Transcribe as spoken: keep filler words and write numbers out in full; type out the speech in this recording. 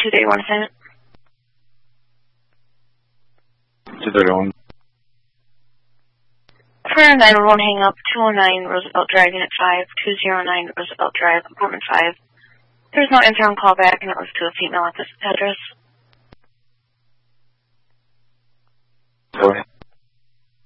two thirty-one assignment. two thirty-one. For nine one one hang up, two oh nine Roosevelt Drive, Unit five, two oh nine Roosevelt Drive, Apartment five. There's no answer on callback, and it was to a female at this address.